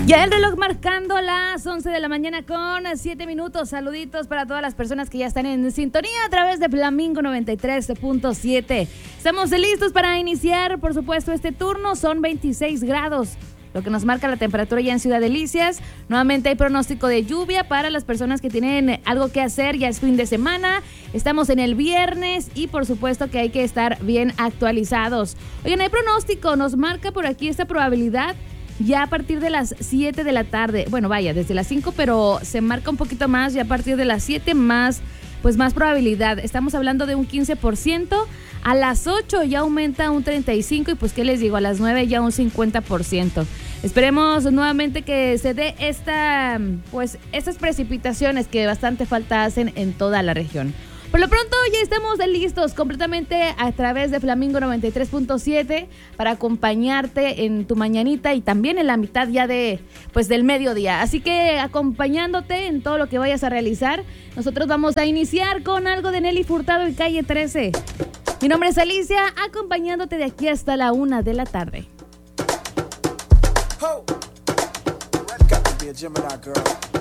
Ya el reloj marcando las 11 de la mañana con 7 minutos. Saluditos para todas las personas que ya están en sintonía a través de Flamingo 93.7. Estamos listos para iniciar, por supuesto, este turno. Son 26 grados, lo que nos marca la temperatura ya en Ciudad Delicias. Nuevamente hay pronóstico de lluvia para las personas que tienen algo que hacer. Ya es fin de semana, estamos en el viernes y por supuesto que hay que estar bien actualizados. Oigan, hay pronóstico, nos marca por aquí esta probabilidad ya a partir de las 7 de la tarde. Bueno, vaya, desde las 5, pero se marca un poquito más. Ya a partir de las 7 más probabilidad. Estamos hablando de un 15%. A las 8 ya aumenta un 35%. Y pues, ¿qué les digo? A las 9 ya un 50%. Esperemos nuevamente que se dé estas precipitaciones que bastante falta hacen en toda la región. Por lo pronto ya estamos listos completamente a través de Flamingo 93.7 para acompañarte en tu mañanita y también en la mitad ya del mediodía. Así que acompañándote en todo lo que vayas a realizar, nosotros vamos a iniciar con algo de Nelly Furtado y Calle 13. Mi nombre es Alicia, acompañándote de aquí hasta la 1 de la tarde. Ho! Got to be a Gemini girl.